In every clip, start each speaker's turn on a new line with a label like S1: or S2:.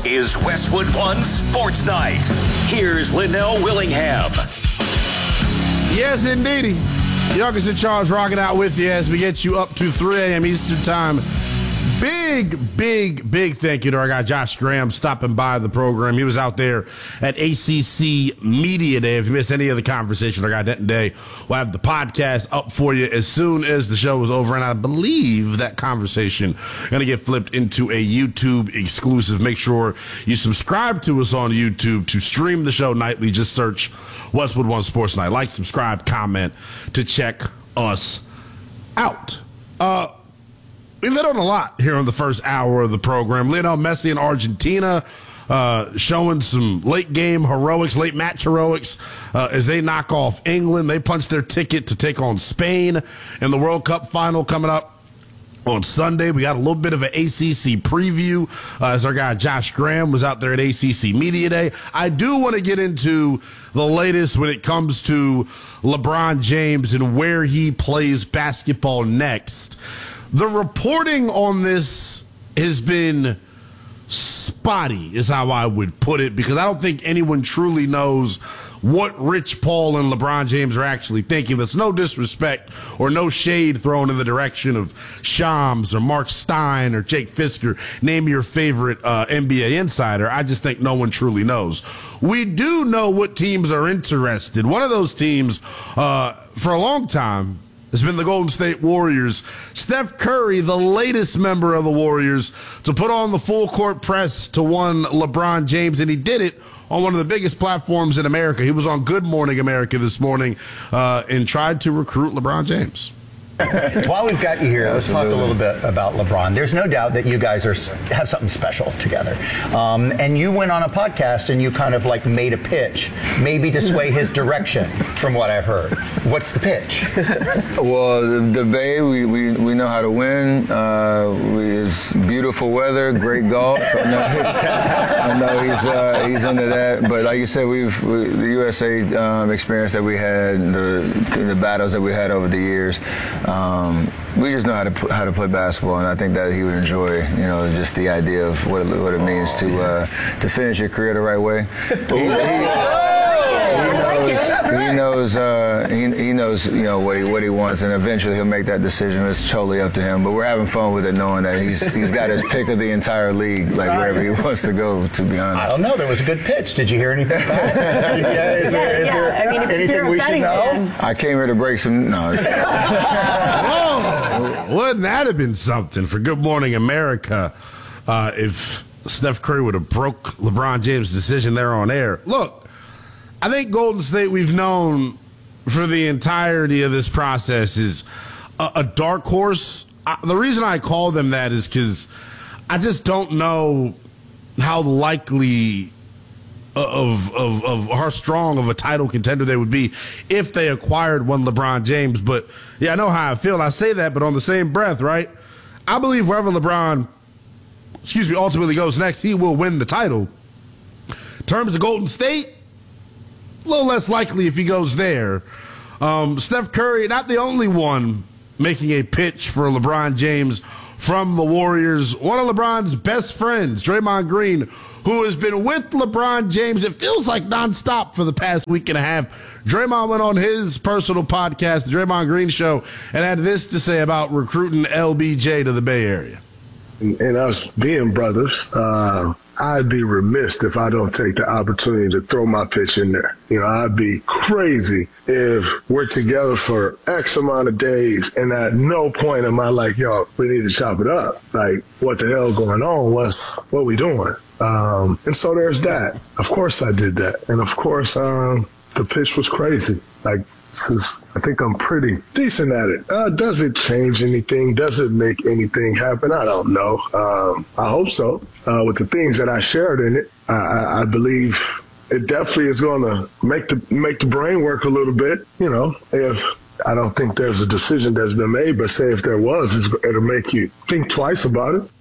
S1: is Westwood One Sports Night. Here's Linnell Willingham.
S2: Yes, indeedy. Youngest in charge rocking out with you as we get you up to 3 a.m. Eastern Time. Big thank you to our guy Josh Graham stopping by the program. He was out there at ACC Media Day. If you missed any of the conversation our guy Denton Day, we'll have the podcast up for you as soon as the show is over. And I believe that conversation going to get flipped into a YouTube exclusive. Make sure you subscribe to us on YouTube to stream the show nightly. Just search Westwood One Sports Night. Like, subscribe, comment to check us out. We lit on a lot here on the first hour of the program. Lionel Messi in Argentina showing some late match heroics as they knock off England. They punch their ticket to take on Spain in the World Cup final coming up on Sunday. We got a little bit of an ACC preview as our guy Josh Graham was out there at ACC Media Day. I do want to get into the latest when it comes to LeBron James and where he plays basketball next. The reporting on this has been spotty, is how I would put it, because I don't think anyone truly knows what Rich Paul and LeBron James are actually thinking. There's no disrespect or no shade thrown in the direction of Shams or Mark Stein or Jake Fisker. Name your favorite NBA insider. I just think no one truly knows. We do know what teams are interested. One of those teams for a long time has been the Golden State Warriors. Steph Curry, the latest member of the Warriors, to put on the full court press to one LeBron James, and he did it on one of the biggest platforms in America. He was on Good Morning America this morning and tried to recruit LeBron James.
S3: While we've got you here, let's talk a little bit about LeBron. There's no doubt that you guys have something special together. And you went on a podcast and you kind of like made a pitch, maybe to sway his direction, from what I've heard. What's the pitch?
S4: Well, the Bay, we know how to win. It's beautiful weather, great golf. I know he's into that. But like you said, the USA experience that we had, the battles that we had over the years. We just know how to play basketball, and I think that he would enjoy, just the idea of what it means to finish your career the right way. He knows what he wants, and eventually he'll make that decision. It's totally up to him. But we're having fun with it, knowing that he's got his pick of the entire league, like wherever he wants to go. To be honest,
S3: I don't know. There was a good pitch. Did you hear anything about it? Is there anything we should know?
S4: I came here to break some. No.
S2: Whoa! Wouldn't that have been something for Good Morning America if Steph Curry would have broke LeBron James' decision there on air? Look, I think Golden State, we've known for the entirety of this process, is a dark horse. The reason I call them that is because I just don't know how likely of how strong of a title contender they would be if they acquired one LeBron James. But yeah, I know how I feel. I say that, but on the same breath, right? I believe wherever LeBron, ultimately goes next, he will win the title. In terms of Golden State, a little less likely if he goes there. Steph Curry, not the only one making a pitch for LeBron James from the Warriors. One of LeBron's best friends, Draymond Green, who has been with LeBron James, it feels like nonstop for the past week and a half. Draymond went on his personal podcast, The Draymond Green Show, and had this to say about recruiting LBJ to the Bay Area.
S5: And us being brothers, I'd be remiss if I don't take the opportunity to throw my pitch in there. I'd be crazy if we're together for X amount of days and at no point am I like, yo, we need to chop it up. Like, what the hell going on? What we doing? And so there's that. Of course I did that. And of course, the pitch was crazy. Like, I think I'm pretty decent at it. Does it change anything? Does it make anything happen? I don't know. I hope so. With the things that I shared in it, I believe it definitely is going to make the brain work a little bit. If I don't think there's a decision that's been made, but say if there was, it'll make you think twice about it.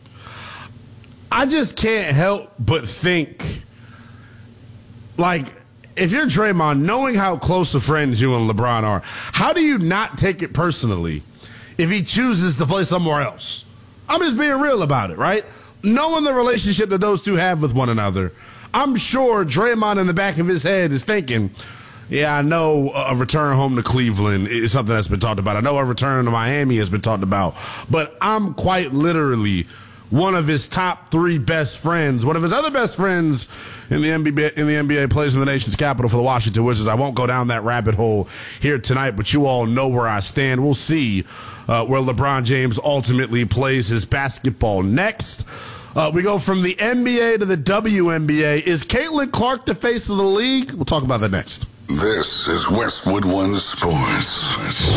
S2: I just can't help but think, like, if you're Draymond, knowing how close of friends you and LeBron are, how do you not take it personally if he chooses to play somewhere else? I'm just being real about it, right? knowing the relationship that those two have with one another, I'm sure Draymond in the back of his head is thinking, yeah, I know a return home to Cleveland is something that's been talked about. I know a return to Miami has been talked about. But I'm quite literally one of his top 3 best friends. One of his other best friends in the NBA plays in the nation's capital for the Washington Wizards. I won't go down that rabbit hole here tonight, but you all know where I stand. We'll see where LeBron James ultimately plays his basketball next. We go from the NBA to the WNBA. Is Caitlin Clark the face of the league? We'll talk about that next.
S6: This is Westwood One Sports.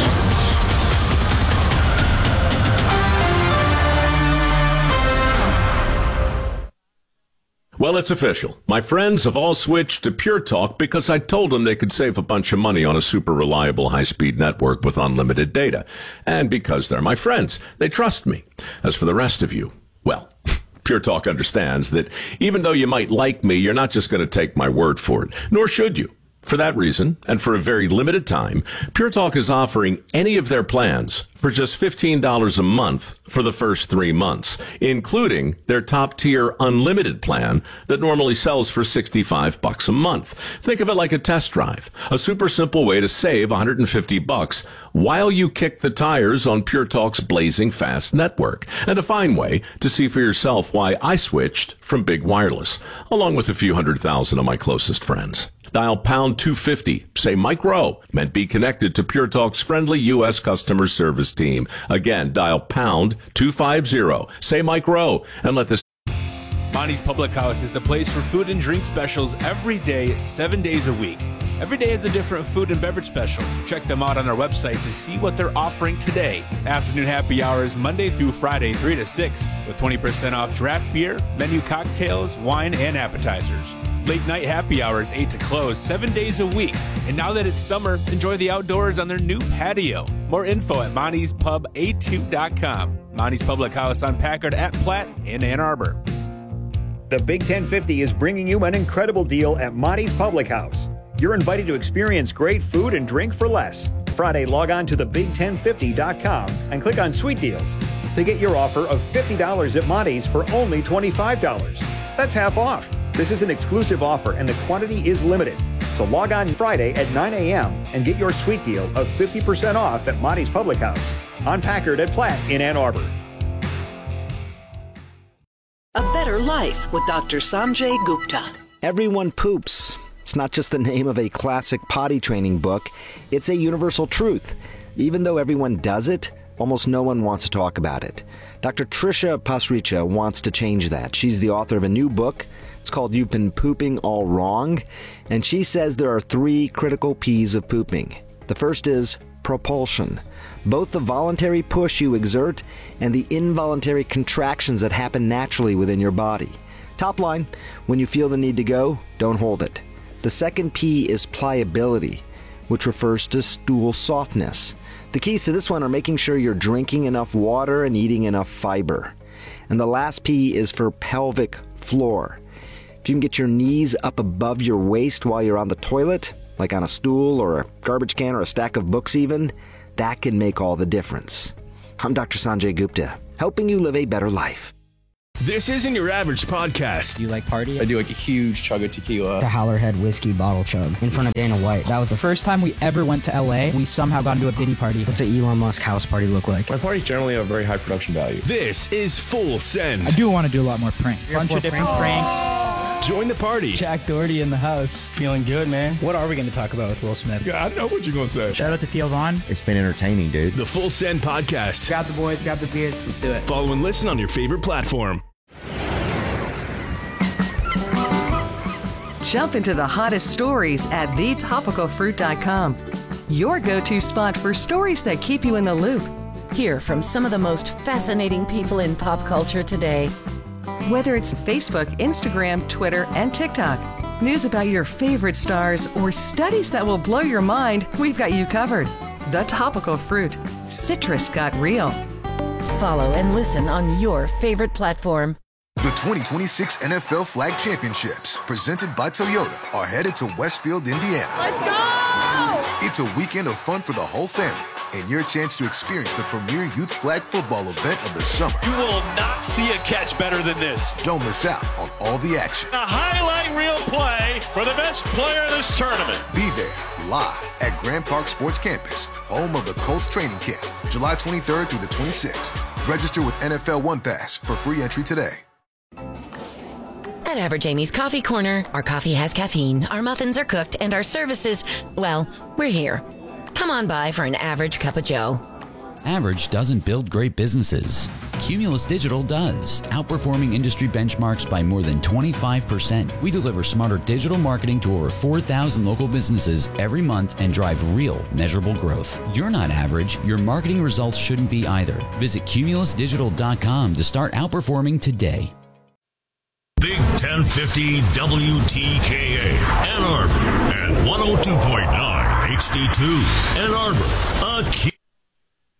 S7: Well, it's official. My friends have all switched to Pure Talk because I told them they could save a bunch of money on a super reliable high-speed network with unlimited data. And because they're my friends, they trust me. As for the rest of you, well, Pure Talk understands that even though you might like me, you're not just going to take my word for it, nor should you. For that reason, and for a very limited time, Pure Talk is offering any of their plans for just $15 a month for the first 3 months, including their top-tier unlimited plan that normally sells for $65 a month. Think of it like a test drive, a super simple way to save $150 while you kick the tires on Pure Talk's blazing fast network, and a fine way to see for yourself why I switched from big wireless, along with a few 100,000 of my closest friends. Dial pound 250, say Mike Rowe, and be connected to Pure Talk's friendly U.S. customer service team. Again, dial pound 250, say Mike Rowe, and let this...
S8: Monty's Public House is the place for food and drink specials every day, 7 days a week. Every day is a different food and beverage special. Check them out on our website to see what they're offering today. Afternoon happy hours Monday through Friday, 3 to 6, with 20% off draft beer, menu cocktails, wine, and appetizers. Late night happy hours 8 to close, 7 days a week. And now that it's summer, enjoy the outdoors on their new patio. More info at Monty'sPub82.com. Monty's Public House on Packard at Platt in Ann Arbor.
S9: The Big 1050 is bringing you an incredible deal at Monty's Public House. You're invited to experience great food and drink for less. Friday, log on to thebig1050.com and click on Sweet Deals to get your offer of $50 at Monty's for only $25. That's half off. This is an exclusive offer and the quantity is limited. So log on Friday at 9 a.m. and get your sweet deal of 50% off at Monty's Public House on Packard at Platt in Ann Arbor.
S10: A Better Life with Dr. Sanjay Gupta.
S11: Everyone poops. It's not just the name of a classic potty training book. It's a universal truth. Even though everyone does it, almost no one wants to talk about it. Dr. Trisha Pasricha wants to change that. She's the author of a new book. It's called You've Been Pooping All Wrong. And she says there are 3 critical P's of pooping. The first is propulsion. Both the voluntary push you exert and the involuntary contractions that happen naturally within your body. Top line, when you feel the need to go, don't hold it. The second P is pliability, which refers to stool softness. The keys to this one are making sure you're drinking enough water and eating enough fiber. And the last P is for pelvic floor. If you can get your knees up above your waist while you're on the toilet, like on a stool or a garbage can or a stack of books even, that can make all the difference. I'm Dr. Sanjay Gupta, helping you live a better life.
S12: This isn't your average podcast.
S13: Do you like party?
S14: I do like a huge chug of tequila.
S13: The Howlerhead whiskey bottle chug in front of Dana White. That was the first time we ever went to LA. We somehow got into a Diddy party. What's an Elon Musk house party look like?
S14: My parties generally have very high production value.
S12: This is Full Send.
S15: I do want to do a lot more pranks. Bunch of different pranks.
S12: Join the party.
S15: Jack Doherty in the house.
S14: Feeling good, man.
S13: What are we going to talk about with Will Smith?
S14: Yeah, I know what you're going to say.
S15: Shout out to Theo Vaughn.
S11: It's been entertaining, dude.
S12: The Full Send podcast.
S15: Grab the boys, grab the beers. Let's do it.
S12: Follow and listen on your favorite platform.
S16: Jump into the hottest stories at thetopicalfruit.com. Your go-to spot for stories that keep you in the loop.
S17: Hear from some of the most fascinating people in pop culture today.
S16: Whether it's Facebook, Instagram, Twitter, and TikTok, news about your favorite stars, or studies that will blow your mind, we've got you covered. The Topical Fruit. Citrus got real.
S17: Follow and listen on your favorite platform.
S18: The 2026 NFL Flag Championships, presented by Toyota, are headed to Westfield, Indiana.
S19: Let's go!
S18: It's a weekend of fun for the whole family, and your chance to experience the premier youth flag football event of the summer.
S19: You will not see a catch better than this.
S18: Don't miss out on all the action.
S19: A highlight reel play for the best player in this tournament.
S18: Be there live at Grand Park Sports Campus, home of the Colts training camp, July 23rd through the 26th. Register with NFL One Pass for free entry today.
S17: At Average Amy's Coffee Corner, our coffee has caffeine, our muffins are cooked, and our services, well, we're here. Come on by for an average cup of joe.
S20: Average doesn't build great businesses. Cumulus Digital does, outperforming industry benchmarks by more than 25%. We deliver smarter digital marketing to over 4,000 local businesses every month and drive real, measurable growth. You're not average. Your marketing results shouldn't be either. Visit cumulusdigital.com to start outperforming today.
S21: Big 1050 WTKA, Ann Arbor, and 102.9 HD2, Ann Arbor, a